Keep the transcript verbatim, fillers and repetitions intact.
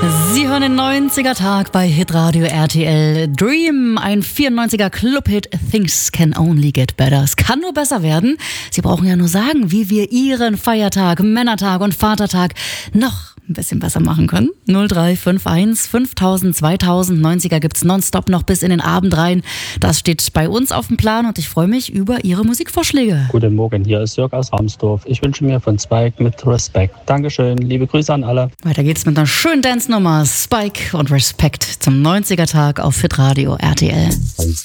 Sie hören den neunziger-Tag bei Hitradio R T L. Dream, ein vierundneunziger Club-Hit. Things can only get better. Es kann nur besser werden. Sie brauchen ja nur sagen, wie wir Ihren Feiertag, Männertag und Vatertag noch ein bisschen besser machen können. null drei fünf eins fünftausend zweitausend. neunziger gibt's nonstop noch bis in den Abend rein. Das steht bei uns auf dem Plan und ich freue mich über Ihre Musikvorschläge. Guten Morgen, hier ist Jörg aus Ramsdorf. Ich wünsche mir von Spike mit Respect. Dankeschön, liebe Grüße an alle. Weiter geht's mit einer schönen Dance-Nummer. Spike und Respect zum neunziger-Tag auf Hitradio R T L.